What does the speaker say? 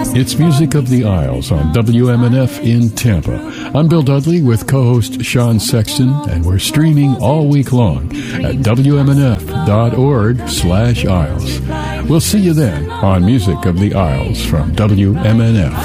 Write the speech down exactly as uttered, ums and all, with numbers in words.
It's Music of the Isles on W M N F in Tampa. I'm Bill Dudley with co-host Sean Sexton, and we're streaming all week long at W M N F dot org slash Isles. We'll see you then on Music of the Isles from W M N F.